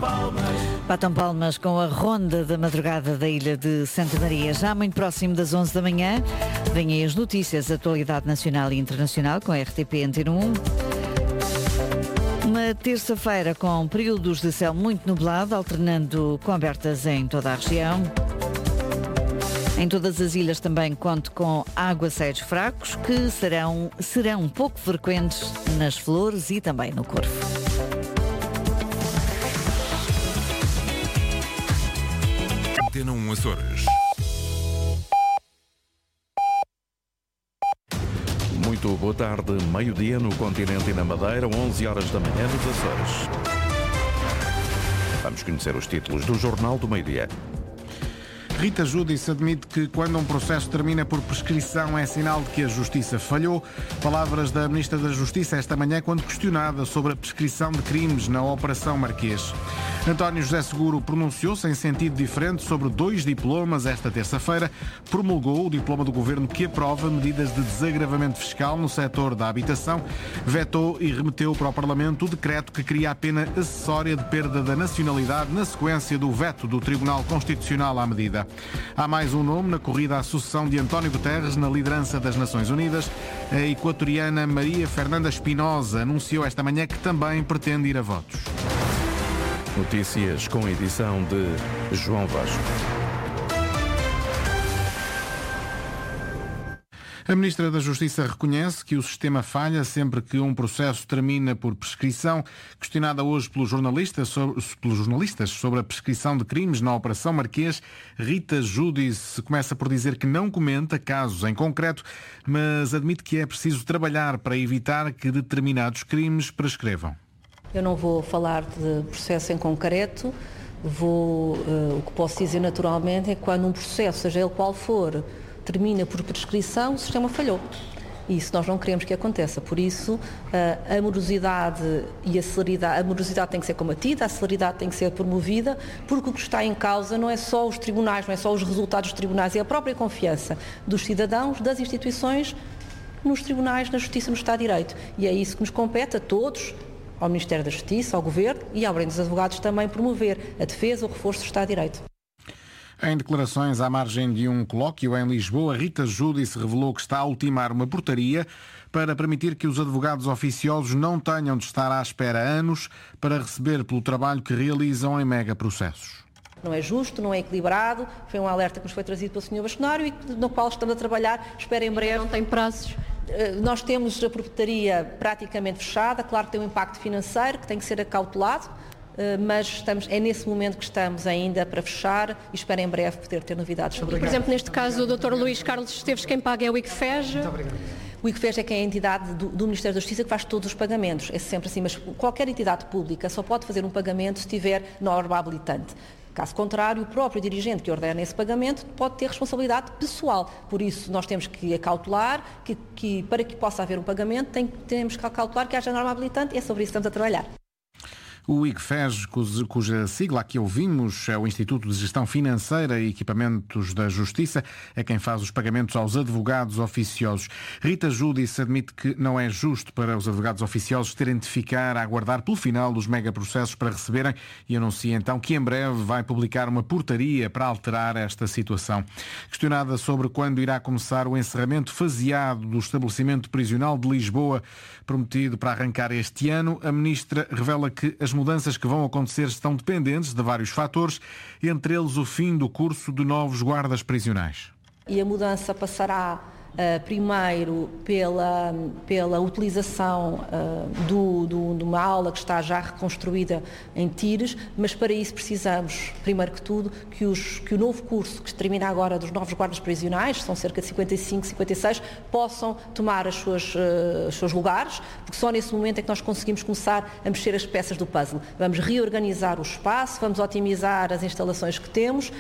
Batam palmas com a ronda da madrugada da ilha de Santa Maria. Já muito próximo das 11 da manhã, vêm aí as notícias, atualidade nacional e internacional com a RTP Antena 1. Uma terça-feira com períodos de céu muito nublado, alternando com abertas em toda a região. Em todas as ilhas também conto com aguaceiros fracos, que serão pouco frequentes nas Flores e também no Corvo. Antena 1 Açores. Muito boa tarde, meio-dia no continente e na Madeira, 11 horas da manhã nos Açores. Vamos conhecer os títulos do Jornal do Meio-Dia. Rita Giudice admite que quando um processo termina por prescrição é sinal de que a Justiça falhou. Palavras da Ministra da Justiça esta manhã quando questionada sobre a prescrição de crimes na Operação Marquês. António José Seguro pronunciou-se em sentido diferente sobre 2 diplomas esta terça-feira. Promulgou o diploma do Governo que aprova medidas de desagravamento fiscal no setor da habitação. Vetou e remeteu para o Parlamento o decreto que cria a pena acessória de perda da nacionalidade na sequência do veto do Tribunal Constitucional à medida. Há mais um nome na corrida à sucessão de António Guterres na liderança das Nações Unidas. A equatoriana Maria Fernanda Espinosa anunciou esta manhã que também pretende ir a votos. Notícias com a edição de João Vasco. A Ministra da Justiça reconhece que o sistema falha sempre que um processo termina por prescrição. Questionada hoje pelos jornalistas sobre a prescrição de crimes na Operação Marquês, Rita Giudice começa por dizer que não comenta casos em concreto, mas admite que é preciso trabalhar para evitar que determinados crimes prescrevam. Eu não vou falar de processo em concreto. O que posso dizer naturalmente é que quando um processo, seja ele qual for, termina por prescrição, o sistema falhou. E isso nós não queremos que aconteça. Por isso, a morosidade e a celeridade, a morosidade tem que ser combatida, a celeridade tem que ser promovida, porque o que está em causa não é só os tribunais, não é só os resultados dos tribunais, é a própria confiança dos cidadãos, das instituições, nos tribunais, na Justiça, no Estado de Direito. E é isso que nos compete a todos, ao Ministério da Justiça, ao Governo e à Ordem dos Advogados também promover a defesa, o reforço do Estado de Direito. Em declarações à margem de um colóquio em Lisboa, Rita Giudice revelou que está a ultimar uma portaria para permitir que os advogados oficiosos não tenham de estar à espera anos para receber pelo trabalho que realizam em megaprocessos. Não é justo, não é equilibrado, foi um alerta que nos foi trazido pelo Sr. Bastonário e no qual estamos a trabalhar, espero em breve. Não tem prazos? Nós temos a portaria praticamente fechada, claro que tem um impacto financeiro que tem que ser acautelado, mas é nesse momento que estamos ainda para fechar e espero em breve poder ter novidades sobre isso. Por exemplo, neste caso, o Dr. Luís Carlos Esteves, quem paga é o ICFES. Muito obrigado. O ICFES é que é a entidade do Ministério da Justiça que faz todos os pagamentos. É sempre assim, mas qualquer entidade pública só pode fazer um pagamento se tiver norma habilitante. Caso contrário, o próprio dirigente que ordena esse pagamento pode ter responsabilidade pessoal. Por isso, nós temos que acautelar que para que possa haver um pagamento, temos que acautelar que haja norma habilitante e é sobre isso que estamos a trabalhar. O ICFES, cuja sigla aqui ouvimos, é o Instituto de Gestão Financeira e Equipamentos da Justiça, é quem faz os pagamentos aos advogados oficiosos. Rita Giudice admite que não é justo para os advogados oficiosos terem de ficar a aguardar pelo final dos megaprocessos para receberem e anuncia então que em breve vai publicar uma portaria para alterar esta situação. Questionada sobre quando irá começar o encerramento faseado do estabelecimento prisional de Lisboa, prometido para arrancar este ano, a Ministra revela que as mudanças que vão acontecer estão dependentes de vários fatores, entre eles o fim do curso de novos guardas prisionais. E a mudança passará primeiro pela utilização de uma aula que está já reconstruída em Tires, mas para isso precisamos, primeiro que tudo, que o novo curso que termina agora dos novos guardas prisionais, são cerca de 55, 56, possam tomar os seus lugares, porque só nesse momento é que nós conseguimos começar a mexer as peças do puzzle. Vamos reorganizar o espaço, vamos otimizar as instalações que temos